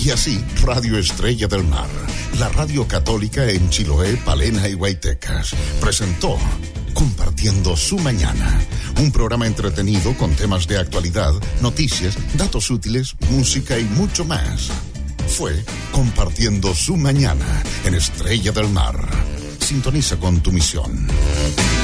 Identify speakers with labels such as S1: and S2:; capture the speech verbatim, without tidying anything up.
S1: Y así, Radio Estrella del Mar, la radio católica en Chiloé, Palena y Guaytecas, presentó Compartiendo su Mañana, un programa entretenido con temas de actualidad, noticias, datos útiles, música y mucho más. Fue Compartiendo su Mañana en Estrella del Mar. Sintoniza con tu misión.